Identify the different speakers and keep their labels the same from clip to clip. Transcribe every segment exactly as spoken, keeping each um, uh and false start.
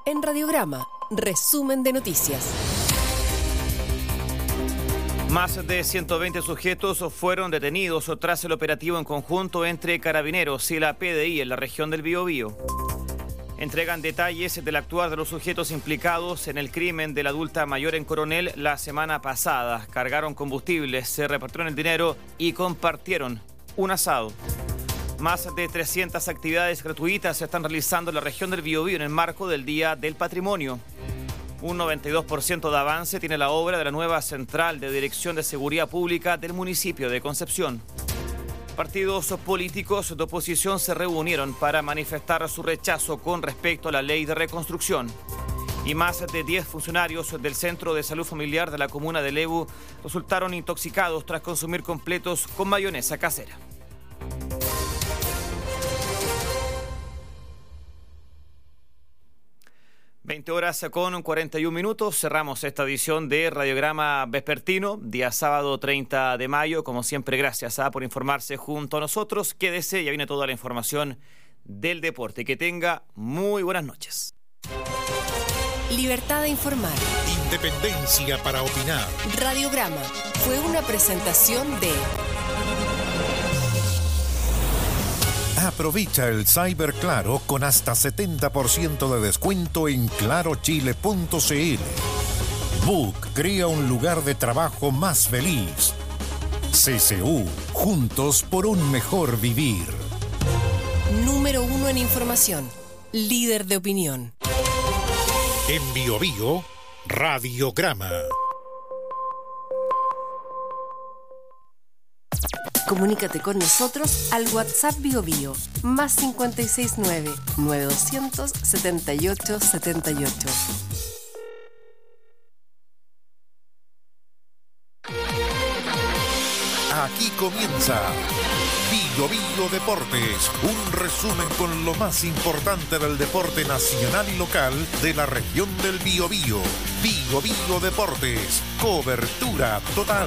Speaker 1: En Radiograma, resumen de noticias.
Speaker 2: Más de ciento veinte sujetos fueron detenidos tras el operativo en conjunto entre Carabineros y la P D I en la región del Biobío. Entregan detalles del actuar de los sujetos implicados en el crimen de la adulta mayor en Coronel la semana pasada. Cargaron combustibles, se repartieron el dinero y compartieron un asado. Más de trescientas actividades gratuitas se están realizando en la región del Biobío en el marco del Día del Patrimonio. Un noventa y dos por ciento de avance tiene la obra de la nueva Central de Dirección de Seguridad Pública del municipio de Concepción. Partidos políticos de oposición se reunieron para manifestar su rechazo con respecto a la ley de reconstrucción. Y más de diez funcionarios del Centro de Salud Familiar de la comuna de Lebu resultaron intoxicados tras consumir completos con mayonesa casera. veinte horas con cuarenta y un minutos, cerramos esta edición de Radiograma Vespertino, día sábado treinta de mayo. Como siempre, gracias a, por informarse junto a nosotros. Quédese, ya viene toda la información del deporte. Que tenga muy buenas noches.
Speaker 1: Libertad de informar.
Speaker 3: Independencia para opinar.
Speaker 1: Radiograma fue una presentación de...
Speaker 3: Aprovecha el Cyber Claro con hasta setenta por ciento de descuento en claro chile punto c l. Book crea un lugar de trabajo más feliz. C C U, juntos por un mejor vivir.
Speaker 1: Número uno en información, líder de opinión.
Speaker 3: En Biobío, Radiograma.
Speaker 1: Comunícate con nosotros al WhatsApp Biobío, más cinco seis nueve, nueve dos cero cero, siete ocho siete ocho.
Speaker 3: Aquí comienza Biobío Deportes, un resumen con lo más importante del deporte nacional y local de la región del Biobío. Biobío Deportes, cobertura total.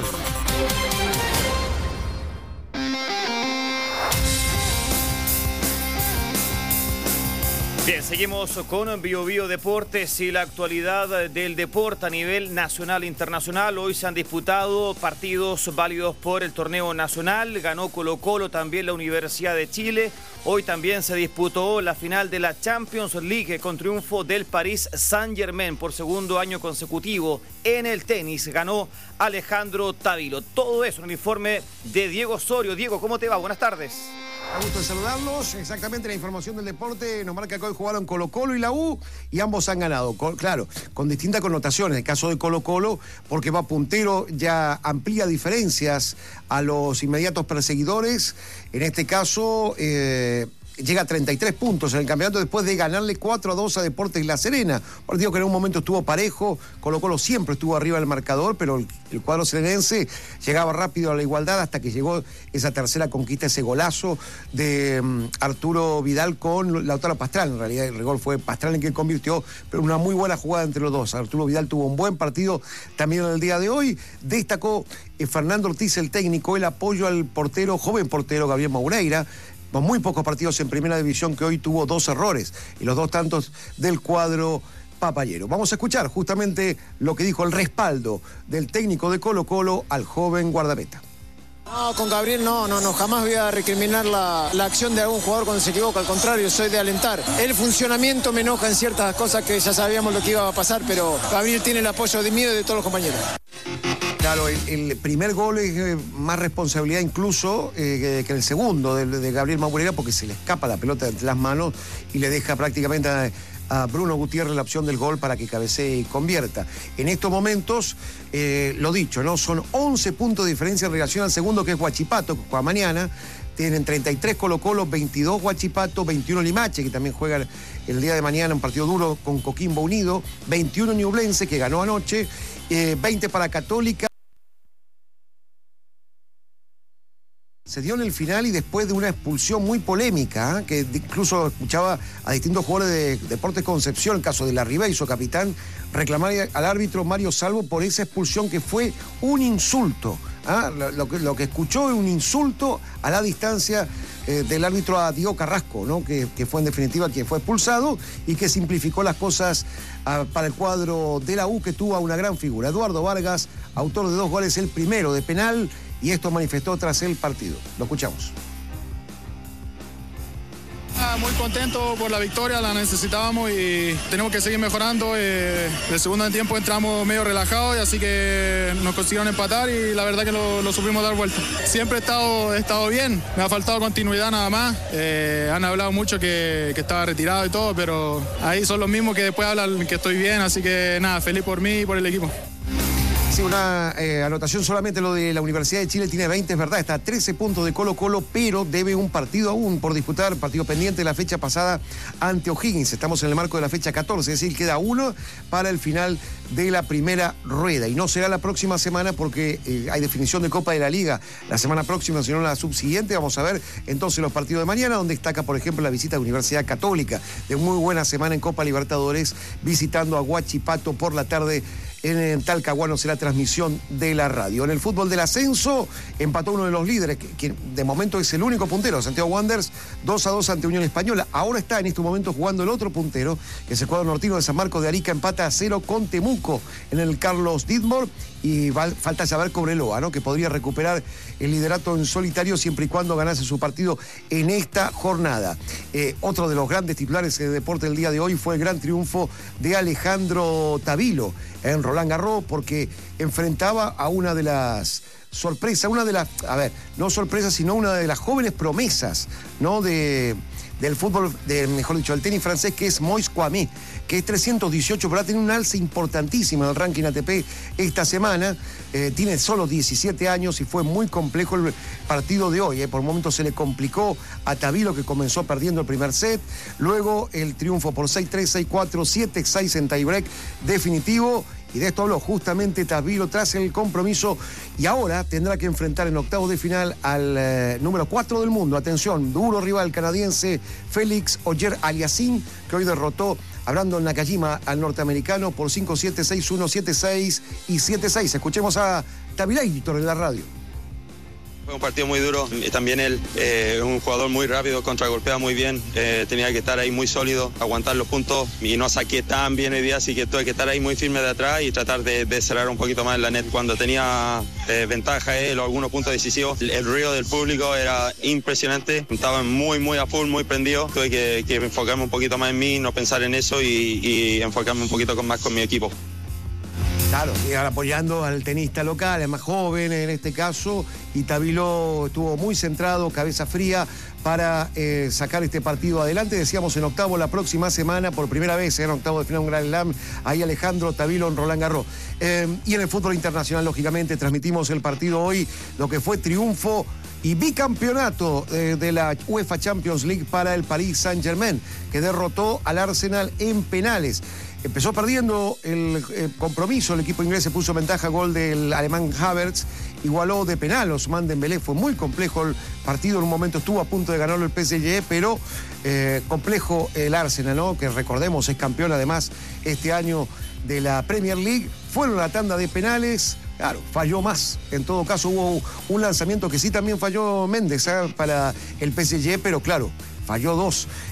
Speaker 2: Bien, seguimos con Biobío Deportes y la actualidad del deporte a nivel nacional e internacional. Hoy se han disputado partidos válidos por el torneo nacional. Ganó Colo-Colo, también la Universidad de Chile. Hoy también se disputó la final de la Champions League con triunfo del Paris Saint-Germain por segundo año consecutivo. En el tenis ganó Alejandro Tavilo. Todo eso en el informe de Diego Osorio. Diego, ¿cómo te va? Buenas tardes.
Speaker 4: Un gusto de saludarlos. Exactamente, la información del deporte nos marca que hoy jugaron Colo-Colo y la U y ambos han ganado. Claro, con distintas connotaciones. En el caso de Colo-Colo, porque va puntero, ya amplía diferencias a los inmediatos perseguidores. En este caso... Eh, llega a treinta y tres puntos en el campeonato después de ganarle cuatro a dos a Deportes La Serena. Un partido que en un momento estuvo parejo, Colo-Colo siempre estuvo arriba del marcador, pero el, el cuadro serenense llegaba rápido a la igualdad hasta que llegó esa tercera conquista, ese golazo de um, Arturo Vidal con Lautaro Pastrana. En realidad el gol fue Pastrana el que convirtió, pero una muy buena jugada entre los dos. Arturo Vidal tuvo un buen partido también en el día de hoy. Destacó eh, Fernando Ortiz, el técnico, el apoyo al portero, joven portero Gabriel Moureira. Muy pocos partidos en primera división que hoy tuvo dos errores y los dos tantos del cuadro papayero. Vamos a escuchar justamente lo que dijo el respaldo del técnico de Colo-Colo al joven guardameta.
Speaker 5: No, con Gabriel no, no, no, jamás voy a recriminar la, la acción de algún jugador cuando se equivoca, al contrario, soy de alentar. El funcionamiento me enoja en ciertas cosas que ya sabíamos lo que iba a pasar, pero Gabriel tiene el apoyo de mí y de todos los compañeros.
Speaker 4: Claro, el, el primer gol es eh, más responsabilidad incluso eh, que el segundo de, de Gabriel Moureira porque se le escapa la pelota entre las manos y le deja prácticamente a, a Bruno Gutiérrez la opción del gol para que cabecee y convierta. En estos momentos, eh, lo dicho, ¿no? Son once puntos de diferencia en relación al segundo que es Huachipato, que juega mañana. Tienen treinta y tres Colo-Colo, veintidós Huachipato, veintiuno Limache, que también juega el día de mañana un partido duro con Coquimbo Unido, veintiuno Ñublense, que ganó anoche, eh, veinte para Católica. Se dio en el final y después de una expulsión muy polémica, ¿eh? que incluso escuchaba a distintos jugadores de Deportes Concepción, el caso de Larribey, su capitán, reclamar al árbitro Mario Salvo por esa expulsión que fue un insulto. ¿eh? Lo, lo, que, lo que escuchó es un insulto a la distancia eh, del árbitro a Diego Carrasco, ¿no? Que, que fue en definitiva quien fue expulsado y que simplificó las cosas uh, para el cuadro de la U, que tuvo a una gran figura. Eduardo Vargas, autor de dos goles, el primero de penal, y esto manifestó tras el partido. Lo escuchamos.
Speaker 6: Muy contento por la victoria, la necesitábamos y tenemos que seguir mejorando. Eh, el segundo tiempo entramos medio relajados y así que nos consiguieron empatar y la verdad que lo, lo supimos dar vuelta. Siempre he estado, he estado bien, me ha faltado continuidad nada más. Eh, han hablado mucho que, que estaba retirado y todo, pero ahí son los mismos que después hablan que estoy bien, así que nada, feliz por mí y por el equipo.
Speaker 4: Sí, una eh, anotación solamente lo de la Universidad de Chile, tiene veinte, es verdad, está a trece puntos de Colo Colo, pero debe un partido aún por disputar, partido pendiente de la fecha pasada ante O'Higgins. Estamos en el marco de la fecha catorce, es decir, queda uno para el final de la primera rueda. Y no será la próxima semana porque eh, hay definición de Copa de la Liga la semana próxima, sino la subsiguiente. Vamos a ver entonces los partidos de mañana, donde destaca, por ejemplo, la visita de Universidad Católica, de muy buena semana en Copa Libertadores, visitando a Huachipato por la tarde. En Talcahuano será transmisión de la radio. En el fútbol del ascenso empató uno de los líderes, que, que de momento es el único puntero, Santiago Wanderers, dos a dos ante Unión Española. Ahora está en este momento jugando el otro puntero, que es el cuadro nortino de San Marcos de Arica, empata a cero con Temuco en el Carlos Dittmar. Y va, falta saber Cobreloa, ¿no? Que podría recuperar el liderato en solitario siempre y cuando ganase su partido en esta jornada. Eh, otro de los grandes titulares de deporte del día de hoy fue el gran triunfo de Alejandro Tavilo en Roland Garros, porque enfrentaba a una de las sorpresas, una de las, a ver, no sorpresas, sino una de las jóvenes promesas, ¿no? De... del fútbol, de, mejor dicho, del tenis francés, que es Moïse Kouamé, que es trescientos dieciocho, pero ha tenido un alza importantísima en el ranking A T P esta semana. Eh, tiene solo diecisiete años y fue muy complejo el partido de hoy. Eh. Por momentos se le complicó a Tavilo, que comenzó perdiendo el primer set. Luego el triunfo por seis tres, seis cuatro, siete seis en tiebreak definitivo. Y de esto habló justamente Tavilo tras el compromiso, y ahora tendrá que enfrentar en octavos de final al eh, número cuatro del mundo. Atención, duro rival canadiense Félix Auger-Aliassime, que hoy derrotó, hablando en Nakajima, al norteamericano por cinco siete, seis uno, siete seis y siete seis. Escuchemos a Tavilator en la radio.
Speaker 7: Fue un partido muy duro, también él es eh, un jugador muy rápido, contragolpea muy bien, eh, tenía que estar ahí muy sólido, aguantar los puntos y no saqué tan bien hoy día, así que tuve que estar ahí muy firme de atrás y tratar de, de cerrar un poquito más en la net. Cuando tenía eh, ventaja él o algunos puntos decisivos, el, el ruido del público era impresionante, estaban muy muy a full, muy prendidos, tuve que, que enfocarme un poquito más en mí, no pensar en eso y, y enfocarme un poquito con, más con mi equipo.
Speaker 4: Claro, y apoyando al tenista local, el más joven en este caso, y Tavilo estuvo muy centrado, cabeza fría, para eh, sacar este partido adelante. Decíamos en octavo la próxima semana, por primera vez en octavo de final un Grand Slam, ahí Alejandro Tavilo en Roland Garros. Eh, y en el fútbol internacional, lógicamente, transmitimos el partido hoy, lo que fue triunfo y bicampeonato eh, de la UEFA Champions League para el Paris Saint-Germain, que derrotó al Arsenal en penales. Empezó perdiendo el eh, compromiso, el equipo inglés se puso en ventaja, gol del alemán Havertz, igualó de penal Ousmane Dembélé. Fue muy complejo el partido, en un momento estuvo a punto de ganarlo el P S G, pero eh, complejo el Arsenal, ¿no? Que recordemos es campeón además este año de la Premier League. Fueron a la tanda de penales, claro, falló más. En todo caso hubo un lanzamiento que sí también falló Méndez, ¿eh? Para el P S G, pero claro, falló dos.